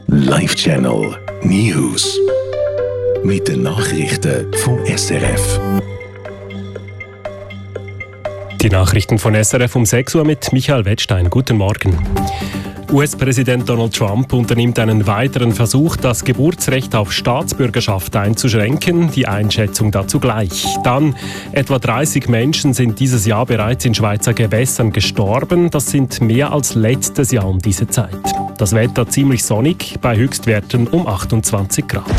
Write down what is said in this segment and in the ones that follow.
Live Channel News. Mit den Nachrichten vom SRF. Die Nachrichten von SRF um 6 Uhr mit Michael Wettstein. Guten Morgen. US-Präsident Donald Trump unternimmt einen weiteren Versuch, das Geburtsrecht auf Staatsbürgerschaft einzuschränken. Die Einschätzung dazu gleich. Dann, etwa 30 Menschen sind dieses Jahr bereits in Schweizer Gewässern gestorben. Das sind mehr als letztes Jahr um diese Zeit. Das Wetter ziemlich sonnig, bei Höchstwerten um 28 Grad.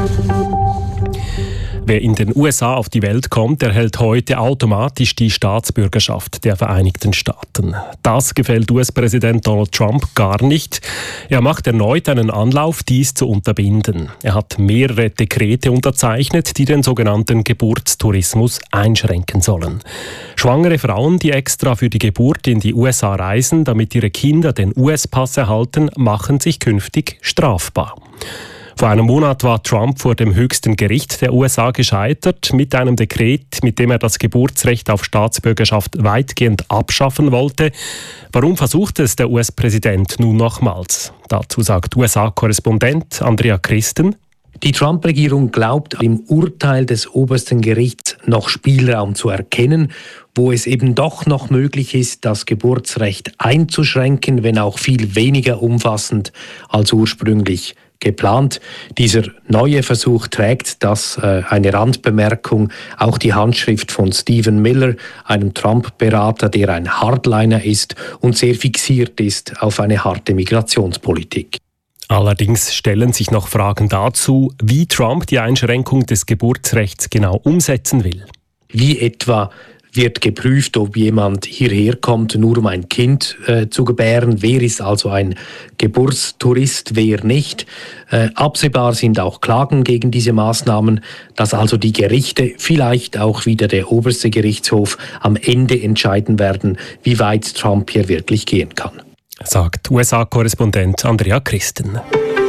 Wer in den USA auf die Welt kommt, erhält heute automatisch die Staatsbürgerschaft der Vereinigten Staaten. Das gefällt US-Präsident Donald Trump gar nicht. Er macht erneut einen Anlauf, dies zu unterbinden. Er hat mehrere Dekrete unterzeichnet, die den sogenannten Geburtstourismus einschränken sollen. Schwangere Frauen, die extra für die Geburt in die USA reisen, damit ihre Kinder den US-Pass erhalten, machen sich künftig strafbar. Vor einem Monat war Trump vor dem höchsten Gericht der USA gescheitert mit einem Dekret, mit dem er das Geburtsrecht auf Staatsbürgerschaft weitgehend abschaffen wollte. Warum versucht es der US-Präsident nun nochmals? Dazu sagt USA-Korrespondent Andrea Christen. Die Trump-Regierung glaubt, im Urteil des obersten Gerichts noch Spielraum zu erkennen, wo es eben doch noch möglich ist, das Geburtsrecht einzuschränken, wenn auch viel weniger umfassend als ursprünglich geplant. Dieser neue Versuch trägt, das eine Randbemerkung, auch die Handschrift von Stephen Miller, einem Trump-Berater, der ein Hardliner ist und sehr fixiert ist auf eine harte Migrationspolitik. Allerdings stellen sich noch Fragen dazu, wie Trump die Einschränkung des Geburtsrechts genau umsetzen will. Wie etwa wird geprüft, ob jemand hierher kommt, nur um ein Kind zu gebären. Wer ist also ein Geburtstourist, wer nicht? Absehbar sind auch Klagen gegen diese Maßnahmen, dass also die Gerichte, vielleicht auch wieder der oberste Gerichtshof, am Ende entscheiden werden, wie weit Trump hier wirklich gehen kann. Sagt USA-Korrespondent Andrea Christen.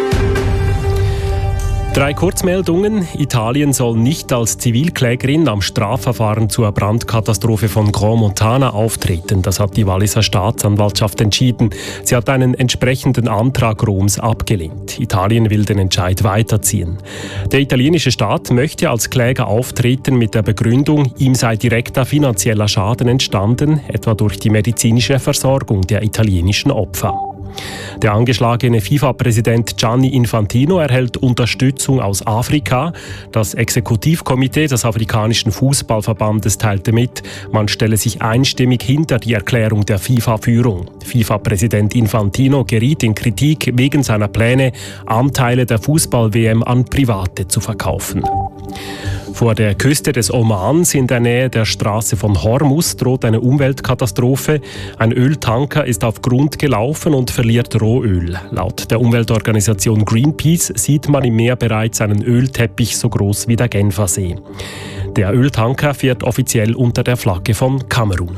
3 Kurzmeldungen. Italien soll nicht als Zivilklägerin am Strafverfahren zur Brandkatastrophe von Grand Montana auftreten. Das hat die Walliser Staatsanwaltschaft entschieden. Sie hat einen entsprechenden Antrag Roms abgelehnt. Italien will den Entscheid weiterziehen. Der italienische Staat möchte als Kläger auftreten mit der Begründung, ihm sei direkter finanzieller Schaden entstanden, etwa durch die medizinische Versorgung der italienischen Opfer. Der angeschlagene FIFA-Präsident Gianni Infantino erhält Unterstützung aus Afrika. Das Exekutivkomitee des afrikanischen Fußballverbandes teilte mit, man stelle sich einstimmig hinter die Erklärung der FIFA-Führung. FIFA-Präsident Infantino geriet in Kritik wegen seiner Pläne, Anteile der Fußball-WM an Private zu verkaufen. Vor der Küste des Omans in der Nähe der Straße von Hormuz droht eine Umweltkatastrophe. Ein Öltanker ist auf Grund gelaufen und verliert Rohöl. Laut der Umweltorganisation Greenpeace sieht man im Meer bereits einen Ölteppich so groß wie der Genfersee. Der Öltanker fährt offiziell unter der Flagge von Kamerun.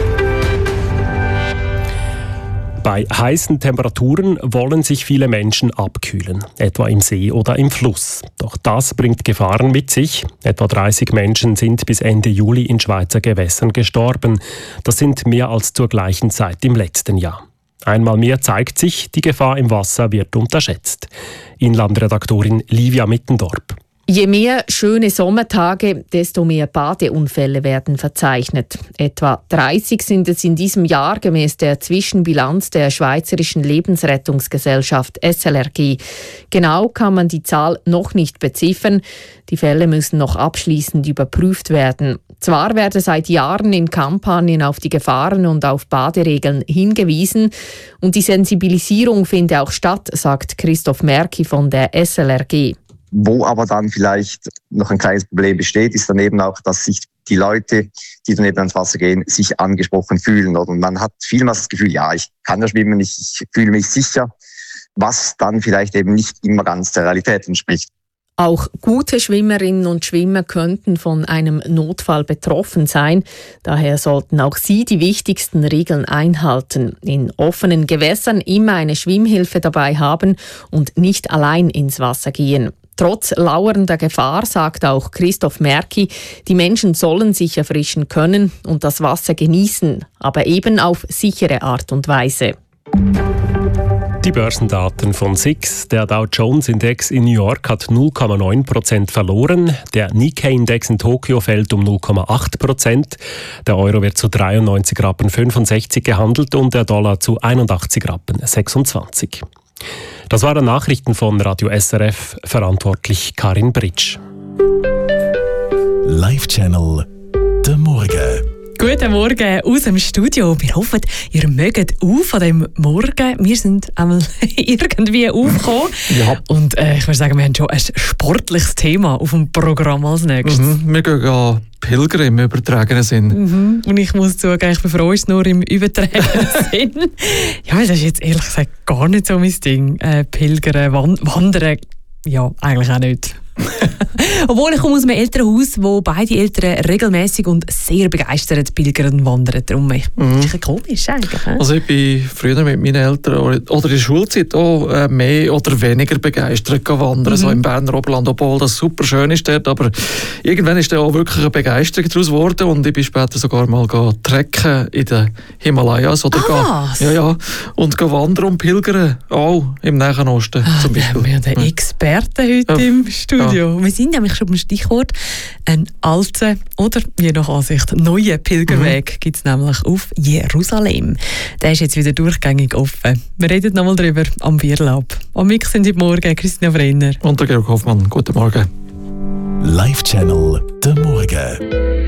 Bei heißen Temperaturen wollen sich viele Menschen abkühlen, etwa im See oder im Fluss. Doch das bringt Gefahren mit sich. Etwa 30 Menschen sind bis Ende Juli in Schweizer Gewässern gestorben. Das sind mehr als zur gleichen Zeit im letzten Jahr. Einmal mehr zeigt sich, die Gefahr im Wasser wird unterschätzt. Inlandredaktorin Livia Mittendorp. Je mehr schöne Sommertage, desto mehr Badeunfälle werden verzeichnet. Etwa 30 sind es in diesem Jahr gemäß der Zwischenbilanz der Schweizerischen Lebensrettungsgesellschaft SLRG. Genau kann man die Zahl noch nicht beziffern. Die Fälle müssen noch abschließend überprüft werden. Zwar werde seit Jahren in Kampagnen auf die Gefahren und auf Baderegeln hingewiesen und die Sensibilisierung finde auch statt, sagt Christoph Merki von der SLRG. Wo aber dann vielleicht noch ein kleines Problem besteht, ist dann eben auch, dass sich die Leute, die dann eben ans Wasser gehen, sich angesprochen fühlen. Und man hat vielmals das Gefühl, ja, ich kann ja schwimmen, ich fühle mich sicher, was dann vielleicht eben nicht immer ganz der Realität entspricht. Auch gute Schwimmerinnen und Schwimmer könnten von einem Notfall betroffen sein. Daher sollten auch sie die wichtigsten Regeln einhalten. In offenen Gewässern immer eine Schwimmhilfe dabei haben und nicht allein ins Wasser gehen. Trotz lauernder Gefahr, sagt auch Christoph Merki, die Menschen sollen sich erfrischen können und das Wasser genießen, aber eben auf sichere Art und Weise. Die Börsendaten von SIX. Der Dow Jones Index in New York hat 0,9% verloren. Der Nikkei-Index in Tokio fällt um 0,8%. Der Euro wird zu 93,65 Rappen gehandelt und der Dollar zu 81,26 Rappen. Das waren Nachrichten von Radio SRF, verantwortlich Karin Britsch. Live-Channel der Morgen. Guten Morgen aus dem Studio. Wir hoffen, ihr mögt auf an diesem Morgen. Wir sind einmal irgendwie aufgekommen. Ja. Und ich würde sagen, wir haben schon ein sportliches Thema auf dem Programm als nächstes. Wir gehen pilgern im übertragenen Sinn. Und ich muss zugeben, ich bin froh, ist nur im übertragenen Sinn. Ja, das ist jetzt ehrlich gesagt gar nicht so mein Ding. Pilgern, wandern, ja, eigentlich auch nicht. Obwohl ich komme aus einem Elternhaus, wo beide Eltern regelmäßig und sehr begeistert pilgern und wandern. Darum ist ein bisschen komisch eigentlich. Also ich bin früher mit meinen Eltern oder in der Schulzeit auch mehr oder weniger begeistert gewandert, so im Berner Oberland, obwohl das super schön ist dort, aber irgendwann ist da auch wirklich eine Begeisterung daraus geworden und ich bin später sogar mal trekken in den Himalayas oder was? und wandern und pilgern, auch im Nahen Osten zum Beispiel. Wir haben einen Experten heute im Studio. Wir sind nämlich schon beim Stichwort einen alten oder je nach Ansicht neuen Pilgerweg gibt es nämlich auf Jerusalem. Der ist jetzt wieder durchgängig offen. Wir reden nochmal darüber am Bierlab. Am Mix sind heute Morgen Christina Brenner und der Georg Hoffmann. Guten Morgen. Live-Channel der Morgen.